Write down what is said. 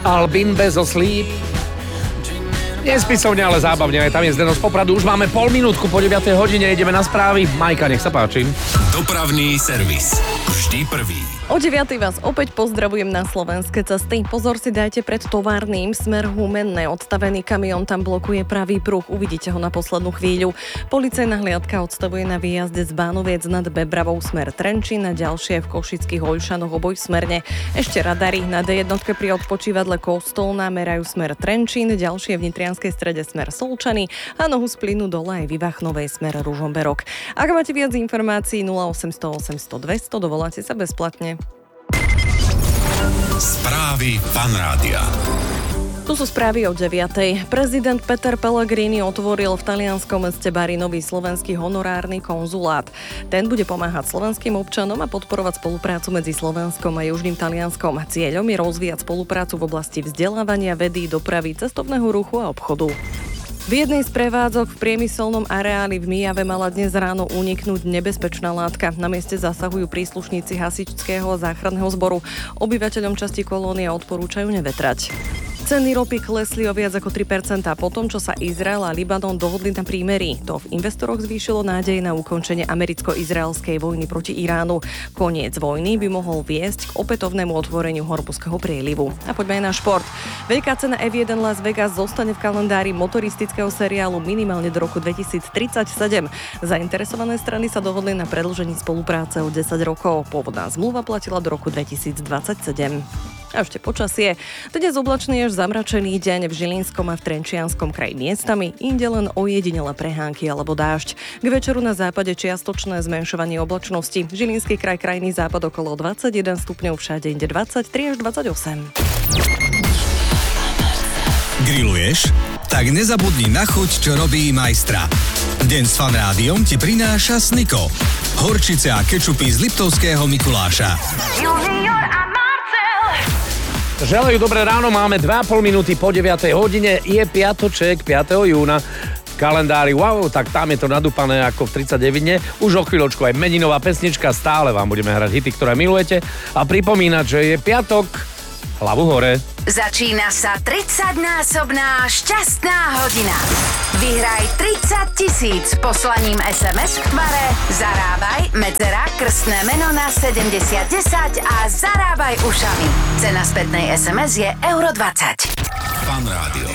Albin bez oslíp. Nespisovne, ale zábavne. Aj tam je Zdeno z Popradu. Už máme pol minútku po 9. hodine. Ideme na správy. Majka, nech sa páči. Dopravný servis. Vždy prvý. O 9. vás opäť pozdravujem na slovenské cesty. Pozor si dajte pred továrnym, smer Humenné. Odstavený kamión tam blokuje pravý pruh. Uvidíte ho na poslednú chvíľu. Policajná hliadka odstavuje na výjazde z Bánoviec nad Bebravou smer Trenčín a ďalšie v Košických Oľšanoch obojsmerne. Ešte radary na D1 pri odpočívadle Kostolná merajú smer Trenčín, ďalšie v Nitrianskej Strede smer Solčany a nohu z plynu dole aj Vivachnovej smer Ružomberok. Ak máte viac informácií 0800 800 200, dovoláte sa bezplatne. Správy Fanrádia. Tu sú správy o 9. Prezident Peter Pellegrini otvoril v talianskom meste Bari nový slovenský honorárny konzulát. Ten bude pomáhať slovenským občanom a podporovať spoluprácu medzi Slovenskom a Južným Talianskom. Cieľom je rozvíjať spoluprácu v oblasti vzdelávania, vedy, dopravy, cestovného ruchu a obchodu. V jednej z prevádzok v priemyselnom areáli v Mijave mala dnes ráno uniknúť nebezpečná látka. Na mieste zasahujú príslušníci hasičského a záchranného zboru. Obyvateľom časti kolónie odporúčajú nevetrať. Ceny ropy klesli o viac ako 3% po tom, čo sa Izrael a Libanon dohodli na prímerí. To v investoroch zvýšilo nádej na ukončenie americko-izraelskej vojny proti Iránu. Koniec vojny by mohol viesť k opätovnému otvoreniu Hormuzského prielivu. A poďme aj na šport. Veľká cena F1 Las Vegas zostane v kalendári motoristického seriálu minimálne do roku 2037. Zainteresované strany sa dohodli na predĺžení spolupráce o 10 rokov. Pôvodná zmluva platila do roku 2027. A ešte počasie. Dnes oblačný až zamračený deň v Žilinskom a v Trenčianskom kraji miestami, inde len ojedinele prehánky alebo dážď. K večeru na západe čiastočné zmenšovanie oblačnosti. Žilinský kraj, krajný západ okolo 21 stupňov, všade inde 23 až 28. Grilluješ? Tak nezabudni na chuť, čo robí majstra. Deň s Fanrádiom ti prináša Snico. Horčice a kečupy z Liptovského Mikuláša. Želajú dobré ráno, máme 2,5 minúty po 9. hodine, je piatoček 5. júna. V kalendári, wow, tak tam je to nadúpané ako v 39. Už o chvíľočku aj meninová pesnička, stále vám budeme hrať hity, ktoré milujete a pripomínať, že je piatok, hlavu hore. Začína sa 30-násobná šťastná hodina. Vyhraj 30 000 poslaním SMS k tvare Zarábaj, medzera, krstné meno na 7010 a zarábaj ušami. Cena spätnej SMS je €20. Fanrádio.